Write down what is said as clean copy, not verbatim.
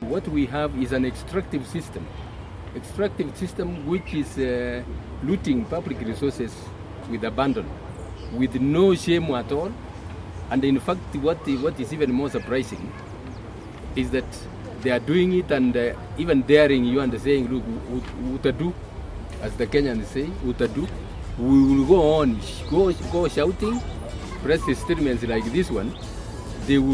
What we have is an extractive system which is looting public resources with abandon, with no shame at all. And in fact, what is even more surprising is that they are doing it and even daring you and saying, look, utadu, as the Kenyans say, utadu. We will go on, go shouting, press statements like this one. They will